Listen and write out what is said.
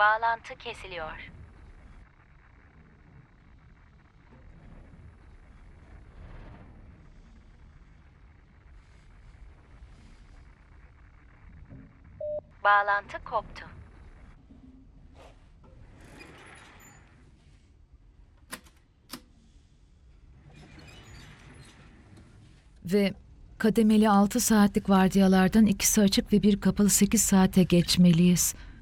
Bağlantı kesiliyor. Bağlantı koptu. Ve kademeli 6 saatlik vardiyalardan ikisi açık ve bir kapalı 8 saate geçmeliyiz.